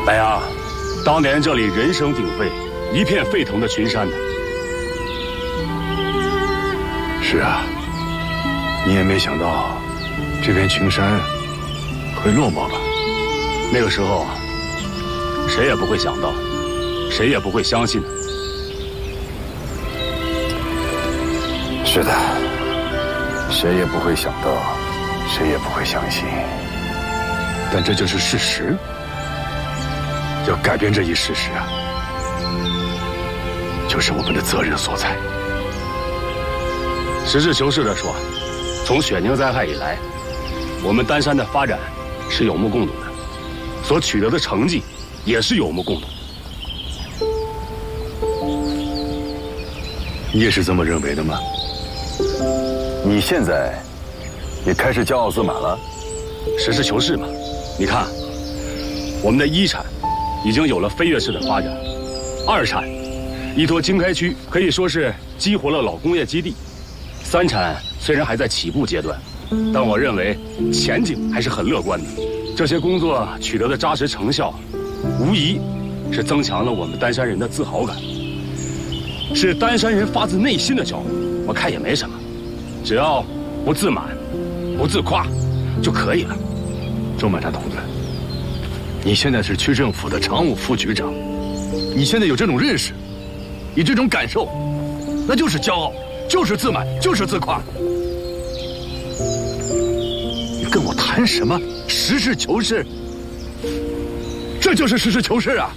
白杨，当年这里人声鼎沸，一片沸腾的群山呢。 是啊，你也没想到这片群山会落寞吧？ 那个时候，谁也不会想到，谁也不会相信的。 是的，谁也不会想到，谁也不会相信。但这就是事实。要改变这一事实啊，就是我们的责任所在。 实事求是地说，从雪宁灾害以来，我们丹山的发展是有目共睹的，所取得的成绩也是有目共睹。 你也是这么认为的吗？你现在也开始骄傲自满了？ 实事求是嘛，你看，我们的一产已经有了飞跃式的发展，二产依托经开区可以说是激活了老工业基地，三产虽然还在起步阶段，但我认为前景还是很乐观的。这些工作取得的扎实成效，无疑是增强了我们丹山人的自豪感，是丹山人发自内心的骄傲。我看也没什么，只要不自满，不自夸就可以了。 周满山同志，你现在是区政府的常务副局长，你现在有这种认识，有这种感受，那就是骄傲，就是自满，就是自夸。你跟我谈什么实事求是？这就是实事求是啊！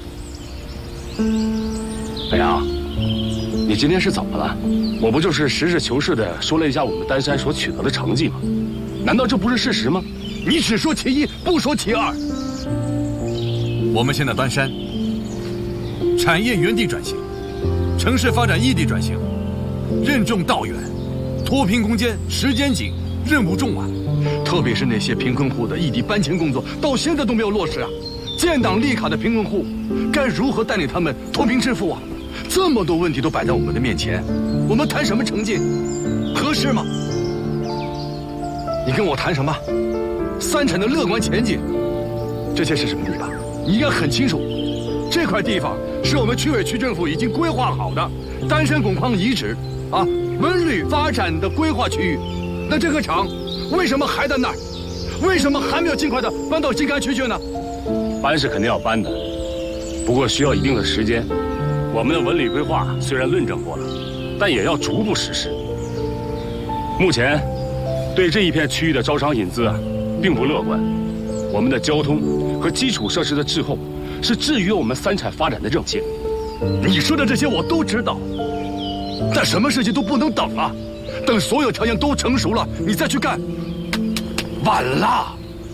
北阳，你今天是怎么了？我不就是实事求是地说了一下我们丹山所取得的成绩吗？难道这不是事实吗？ 你只说其一，不说其二。 我们现在丹山产业原地转型，城市发展异地转型，任重道远，脱贫攻坚时间紧，任务重啊！ 特别是那些贫困户的异地搬迁工作，到现在都没有落实啊！建档立卡的贫困户，该如何带领他们脱贫致富啊？这么多问题都摆在我们的面前，我们谈什么成绩，合适吗？你跟我谈什么三产的乐观前景？这些是什么地方？你应该很清楚，这块地方是我们区委区政府已经规划好的丹山汞矿遗址啊文旅发展的规划区域。那这个厂为什么还在那儿？为什么还没有尽快的搬到经开区去呢？ 搬是肯定要搬的，不过需要一定的时间。我们的文旅规划虽然论证过了，但也要逐步实施。目前对这一片区域的招商引资并不乐观。我们的交通和基础设施的滞后是制约我们三产发展的症结。 你说的这些我都知道，但什么事情都不能等了，等所有条件都成熟了，你再去干，晚了。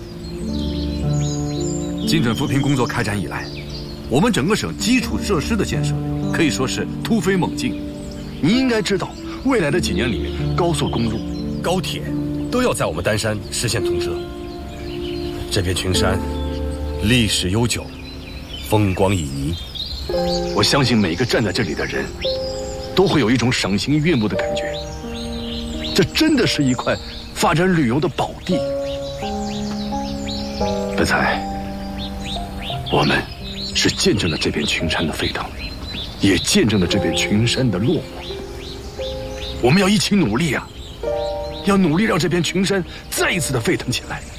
精准扶贫工作开展以来，我们整个省基础设施的建设可以说是突飞猛进。 你应该知道，未来的几年里面，高速公路、 高铁都要在我们丹山实现通车。这片群山历史悠久，风光旖旎。 我相信每个站在这里的人，都会有一种赏心悦目的感觉。这真的是一块发展旅游的宝地。本才，我们是见证了这片群山的沸腾，也见证了这片群山的落寞。我们要一起努力啊，要努力让这片群山再一次的沸腾起来。